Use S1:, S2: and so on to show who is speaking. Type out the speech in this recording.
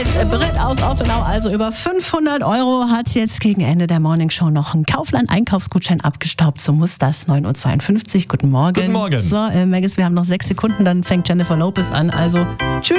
S1: Britt aus Offenau, also über 500 € hat jetzt gegen Ende der Morningshow noch einen Kaufland-Einkaufsgutschein abgestaubt. So muss das. 9:52 Uhr. Guten Morgen.
S2: Guten Morgen.
S1: So, Maggis, wir haben noch 6 Sekunden, dann fängt Jennifer Lopez an. Also, tschüss.